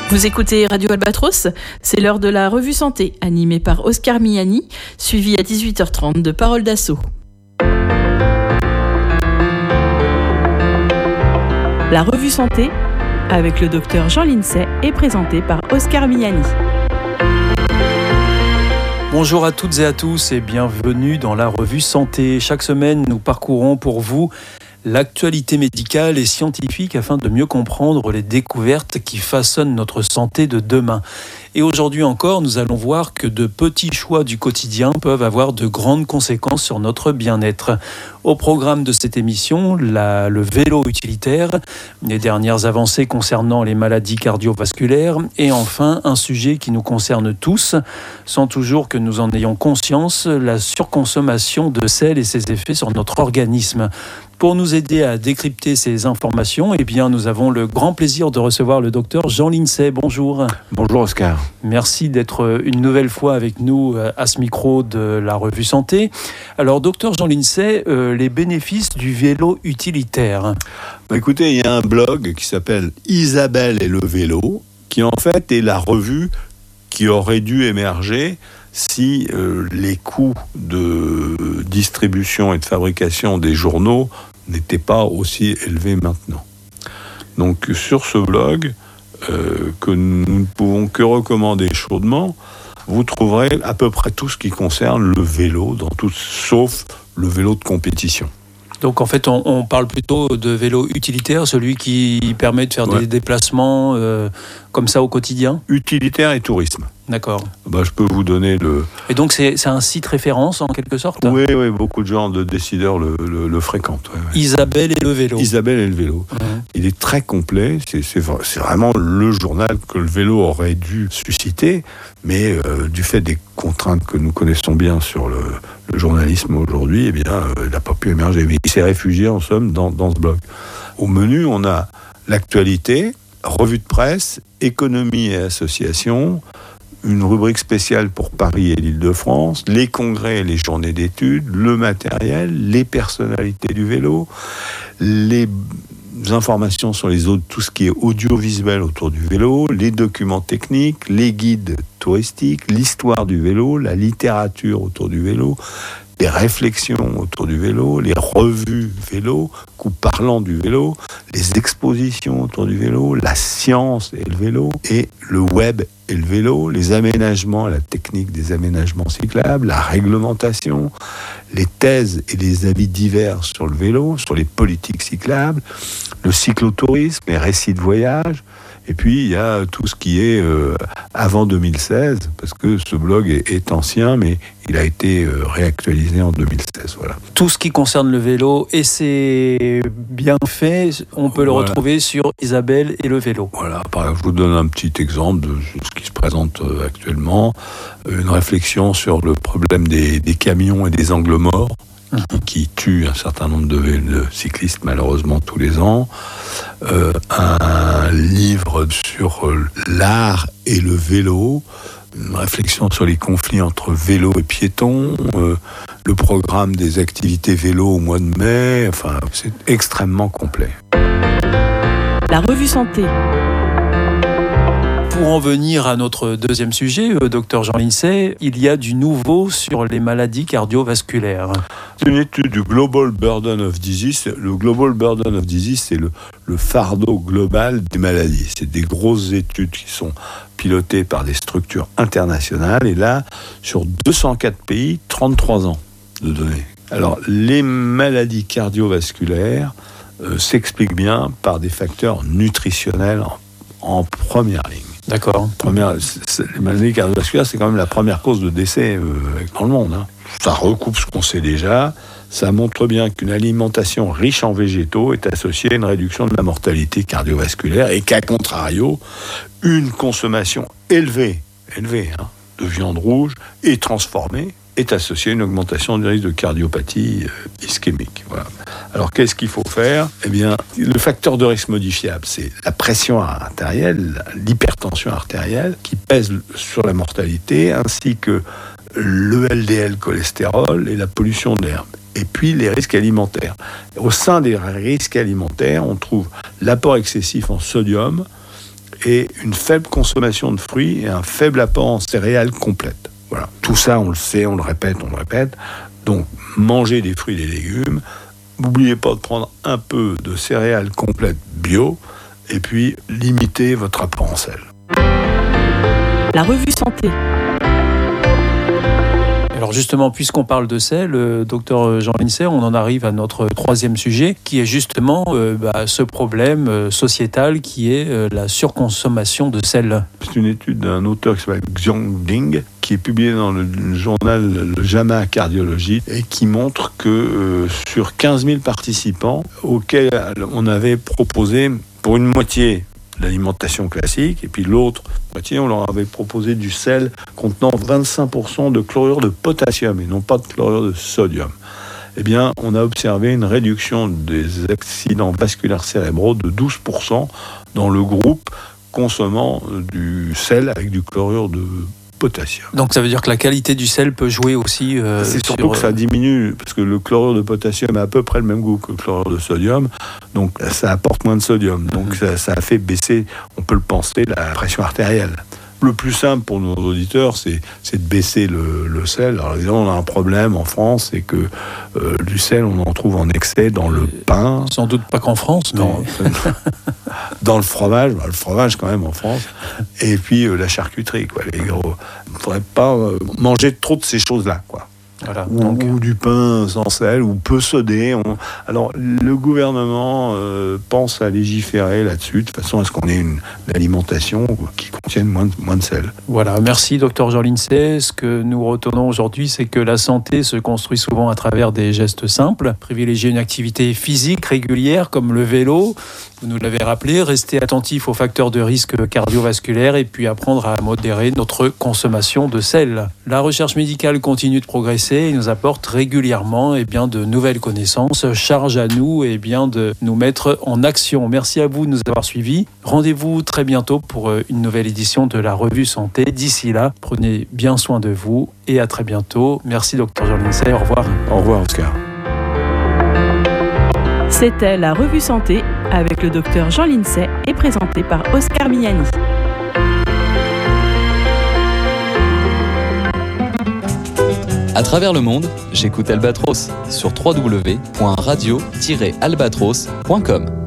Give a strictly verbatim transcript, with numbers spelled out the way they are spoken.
Vous écoutez Radio Albatros, c'est l'heure de la revue santé, animée par Oscar Miani, suivie à dix-huit heures trente de Parole d'Assaut. La revue santé, avec le docteur Jean Lincey, est présentée par Oscar Miani. Bonjour à toutes et à tous et bienvenue dans la revue santé. Chaque semaine, nous parcourons pour vous l'actualité médicale et scientifique afin de mieux comprendre les découvertes qui façonnent notre santé de demain. Et aujourd'hui encore, nous allons voir que de petits choix du quotidien peuvent avoir de grandes conséquences sur notre bien-être. Au programme de cette émission, la, le vélo utilitaire, les dernières avancées concernant les maladies cardiovasculaires et enfin un sujet qui nous concerne tous, sans toujours que nous en ayons conscience, la surconsommation de sel et ses effets sur notre organisme. Pour nous aider à décrypter ces informations, eh bien, nous avons le grand plaisir de recevoir le docteur Jean Lincey. Bonjour. Bonjour Oscar. Merci d'être une nouvelle fois avec nous à ce micro de la revue Santé. Alors, docteur Jean Lincey, euh, les bénéfices du vélo utilitaire. Bah, écoutez, il y a un blog qui s'appelle Isabelle et le vélo, qui en fait est la revue qui aurait dû émerger si euh, les coûts de distribution et de fabrication des journaux n'étaient pas aussi élevés maintenant. Donc sur ce blog, euh, que nous ne pouvons que recommander chaudement, vous trouverez à peu près tout ce qui concerne le vélo, dans tout, sauf le vélo de compétition. Donc en fait, on, on parle plutôt de vélo utilitaire, celui qui permet de faire ouais. des déplacements euh, comme ça au quotidien. Utilitaire et tourisme. D'accord. Bah, je peux vous donner le... Et donc c'est, c'est un site référence en quelque sorte ? Oui, oui, beaucoup de gens, de décideurs le, le, le fréquentent. Ouais, ouais. Isabelle et le vélo. Isabelle et le vélo. Mmh. Il est très complet, c'est, c'est, c'est vraiment le journal que le vélo aurait dû susciter, mais euh, du fait des contraintes que nous connaissons bien sur le, le journalisme aujourd'hui, eh bien, euh, il n'a pas pu émerger. Mais il s'est réfugié, en somme, dans, dans ce blog. Au menu, on a l'actualité, revue de presse, économie et associations, une rubrique spéciale pour Paris et l'Île-de-France, les congrès et les journées d'études, le matériel, les personnalités du vélo, les informations sur les autres, tout ce qui est audiovisuel autour du vélo, les documents techniques, les guides touristiques, l'histoire du vélo, la littérature autour du vélo, les réflexions autour du vélo, les revues vélo, coups parlants du vélo, les expositions autour du vélo, la science et le vélo, et le web et le vélo, les aménagements, la technique des aménagements cyclables, la réglementation, les thèses et les avis divers sur le vélo, sur les politiques cyclables, le cyclotourisme, les récits de voyage. Et puis, il y a tout ce qui est euh, avant deux mille seize, parce que ce blog est, est ancien, mais il a été euh, réactualisé en deux mille seize. Voilà. Tout ce qui concerne le vélo et ses bienfaits, on peut le voilà. retrouver sur Isabelle et le vélo. Voilà, par exemple, je vous donne un petit exemple de ce qui se présente actuellement. Une réflexion sur le problème des, des camions et des angles morts. Qui, qui tue un certain nombre de, de cyclistes malheureusement tous les ans, euh, un livre sur l'art et le vélo, une réflexion sur les conflits entre vélo et piétons, euh, le programme des activités vélo au mois de mai, enfin c'est extrêmement complet. La revue santé. Pour en venir à notre deuxième sujet, euh, docteur Jean Lincey, il y a du nouveau sur les maladies cardiovasculaires. C'est une étude du Global Burden of Disease. Le Global Burden of Disease, c'est le, le fardeau global des maladies. C'est des grosses études qui sont pilotées par des structures internationales. Et là, sur deux cent quatre pays, trente-trois ans de données. Alors, les maladies cardiovasculaires euh, s'expliquent bien par des facteurs nutritionnels en, en première ligne. D'accord. Première, les maladies cardiovasculaires, c'est quand même la première cause de décès euh, dans le monde. Hein. Ça recoupe ce qu'on sait déjà. Ça montre bien qu'une alimentation riche en végétaux est associée à une réduction de la mortalité cardiovasculaire et qu'à contrario, une consommation élevée, élevée hein, de viande rouge et transformée est associée à une augmentation du risque de cardiopathie euh, ischémique. Voilà. Alors, qu'est-ce qu'il faut faire ? Eh bien, le facteur de risque modifiable, c'est la pression artérielle, l'hypertension artérielle, qui pèse sur la mortalité, ainsi que le L D L cholestérol et la pollution de l'air. Et puis, les risques alimentaires. Au sein des risques alimentaires, on trouve l'apport excessif en sodium et une faible consommation de fruits et un faible apport en céréales complètes. Voilà. Tout ça, on le sait, on le répète, on le répète. Donc, mangez des fruits et des légumes. N'oubliez pas de prendre un peu de céréales complètes bio et puis limitez votre apport en sel. La revue santé. Alors justement, puisqu'on parle de sel, euh, docteur Jean Lincey, on en arrive à notre troisième sujet, qui est justement euh, bah, ce problème euh, sociétal qui est euh, la surconsommation de sel. C'est une étude d'un auteur qui s'appelle Xiong Ding, qui est publiée dans le journal le JAMA Cardiologie, et qui montre que euh, sur quinze mille participants, auxquels on avait proposé pour une moitié l'alimentation classique, et puis l'autre moitié, on leur avait proposé du sel contenant vingt-cinq pour cent de chlorure de potassium et non pas de chlorure de sodium. Eh bien, on a observé une réduction des accidents vasculaires cérébraux de douze pour cent dans le groupe consommant du sel avec du chlorure de potassium. Donc ça veut dire que la qualité du sel peut jouer aussi euh, C'est surtout sur... que ça diminue, parce que le chlorure de potassium a à peu près le même goût que le chlorure de sodium, donc ça apporte moins de sodium. Donc ça, ça a fait baisser, on peut le penser, la pression artérielle. Le plus simple pour nos auditeurs, c'est, c'est de baisser le, le sel. Alors évidemment, on a un problème en France, c'est que euh, du sel, on en trouve en excès dans le pain. Sans doute pas qu'en France, mais... Dans, dans le fromage, le fromage quand même en France, et puis euh, la charcuterie, quoi. Les gros, il ne faudrait pas euh, manger trop de ces choses-là, quoi. Voilà, ou, donc... ou du pain sans sel, ou peu sodé. On... Alors, le gouvernement euh, pense à légiférer là-dessus, de façon à ce qu'on ait une, une alimentation qui contienne moins de, moins de sel. Voilà, merci docteur Jean Lincey. Ce que nous retenons aujourd'hui, c'est que la santé se construit souvent à travers des gestes simples. Privilégier une activité physique régulière comme le vélo, vous nous l'avez rappelé, rester attentif aux facteurs de risque cardiovasculaire et puis apprendre à modérer notre consommation de sel. La recherche médicale continue de progresser et nous apporte régulièrement eh bien, de nouvelles connaissances. Charge à nous eh bien, de nous mettre en action. Merci à vous de nous avoir suivis. Rendez-vous très bientôt pour une nouvelle édition de la Revue Santé. D'ici là, prenez bien soin de vous et à très bientôt. Merci docteur Jean Lincey. Au revoir. Au revoir Oscar. C'était la Revue Santé avec le docteur Jean Lincey et présenté par Oscar Miani. À travers le monde, j'écoute Albatros sur w w w point radio tiret albatros point com.